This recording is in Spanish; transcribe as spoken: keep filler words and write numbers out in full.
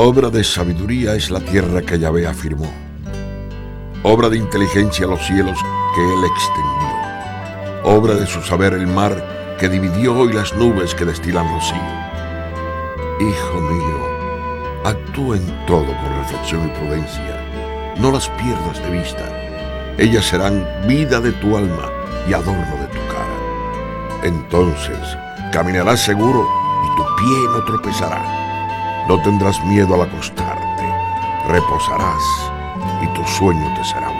Obra de sabiduría es la tierra que Yahvé afirmó. Obra de inteligencia los cielos que él extendió. Obra de su saber el mar que dividió y las nubes que destilan rocío. Hijo mío, actúa en todo con reflexión y prudencia. No las pierdas de vista. Ellas serán vida de tu alma y adorno de tu cara. Entonces caminarás seguro y tu pie no tropezará. No tendrás miedo al acostarte, reposarás y tu sueño te será